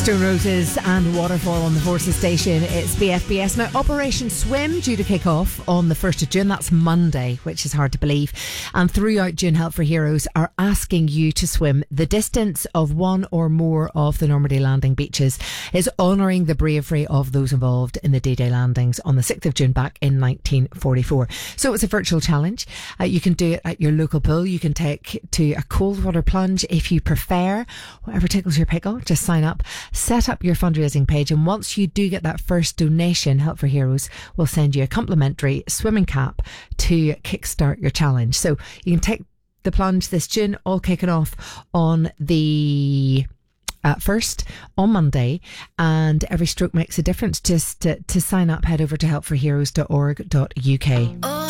Stone Roses and Waterfall on the Forces Station. It's BFBS. Now, Operation Swim due to kick off on the 1st of June. That's Monday, which is hard to believe. And throughout June, Help for Heroes are asking you to swim the distance of one or more of the Normandy landing beaches. Is honouring the bravery of those involved in the D-Day landings on the 6th of June back in 1944. So it's a virtual challenge. You can do it at your local pool. You can take to a cold water plunge if you prefer. Whatever tickles your pickle, just sign up. Set up your fundraising page, and once you do get that first donation, Help for Heroes will send you a complimentary swimming cap to kickstart your challenge. So you can take the plunge this June, all kicking off on the first on Monday, and every stroke makes a difference. Just to sign up, head over to helpforheroes.org.uk.